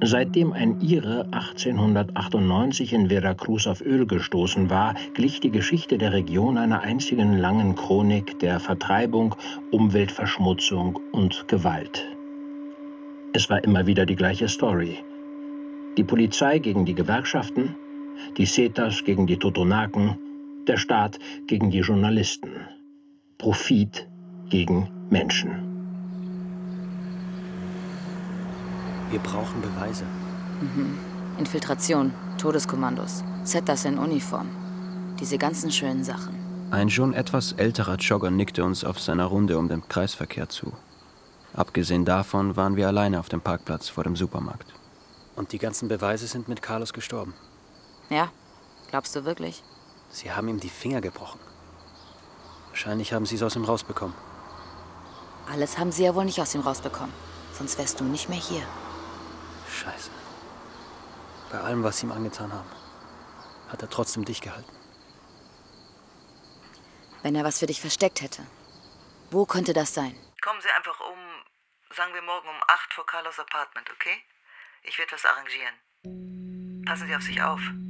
Seitdem ein Ire 1898 in Veracruz auf Öl gestoßen war, glich die Geschichte der Region einer einzigen langen Chronik der Vertreibung, Umweltverschmutzung und Gewalt. Es war immer wieder die gleiche Story. Die Polizei gegen die Gewerkschaften, die Zetas gegen die Totonaken, der Staat gegen die Journalisten. Profit gegen Menschen. Wir brauchen Beweise. Infiltration, Todeskommandos, Zetas in Uniform. Diese ganzen schönen Sachen. Ein schon etwas älterer Jogger nickte uns auf seiner Runde um den Kreisverkehr zu. Abgesehen davon waren wir alleine auf dem Parkplatz vor dem Supermarkt. Und die ganzen Beweise sind mit Carlos gestorben. Ja? Glaubst du wirklich? Sie haben ihm die Finger gebrochen. Wahrscheinlich haben sie es aus ihm rausbekommen. Alles haben sie ja wohl nicht aus ihm rausbekommen. Sonst wärst du nicht mehr hier. Scheiße. Bei allem, was sie ihm angetan haben, hat er trotzdem dich gehalten. Wenn er was für dich versteckt hätte. Wo könnte das sein? Kommen Sie einfach sagen wir morgen um 8 vor Carlos Apartment, okay? Ich werde was arrangieren. Passen Sie auf sich auf.